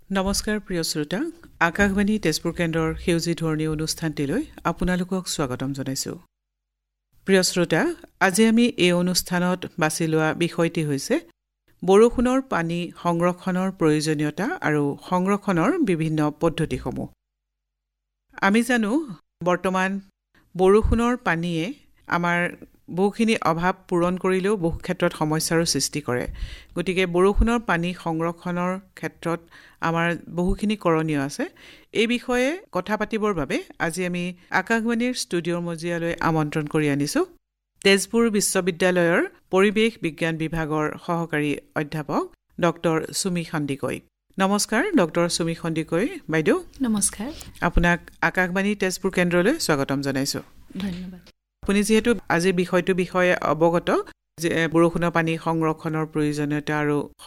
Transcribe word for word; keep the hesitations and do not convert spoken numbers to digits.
নমস্কাৰ প্ৰিয় শ্ৰোতা, আকাশবাণী তেজপুৰ কেন্দ্ৰৰ সেউজী ধৰণী অনুষ্ঠানটিলৈ আপোনালোকক স্বাগতম জনাইছোঁ। প্ৰিয় শ্ৰোতা, আজি আমি এই অনুষ্ঠানত বাছি লোৱা বিষয়টি হৈছে বৰষুণৰ পানী সংৰক্ষণৰ প্ৰয়োজনীয়তা আৰু সংৰক্ষণৰ বিভিন্ন পদ্ধতিসমূহ। আমি জানো বৰ্তমান বৰষুণৰ পানীয়ে আমাৰ বহুখিনি অভাৱ পূৰণ কৰিলেও বহু ক্ষেত্ৰত সমস্যাৰো সৃষ্টি কৰে। গতিকে বৰষুণৰ পানী সংৰক্ষণৰ ক্ষেত্ৰত আমাৰ বহুখিনি কৰণীয় আছে। এই বিষয়ে কথা পাতিবৰ বাবে আজি আমি আকাশবাণীৰ ষ্টুডিঅ'ৰ মজিয়ালৈ আমন্ত্ৰণ কৰি আনিছোঁ তেজপুৰ বিশ্ববিদ্যালয়ৰ পৰিৱেশ বিজ্ঞান বিভাগৰ সহকাৰী অধ্যাপক ডক্টৰ সুমি সন্দিকৈ। নমস্কাৰ ডক্টৰ সুমি সন্দিকৈ বাইদেউ। নমস্কাৰ। আপোনাক আকাশবাণী তেজপুৰ কেন্দ্ৰলৈ স্বাগতম জনাইছোঁ। ধন্যবাদ। আপুনি যিহেতু আজি বিষয়টোৰ বিষয়ে অৱগত যে বৰষুণৰ পানী সংৰক্ষণৰ প্ৰয়োজনীয়তা আৰু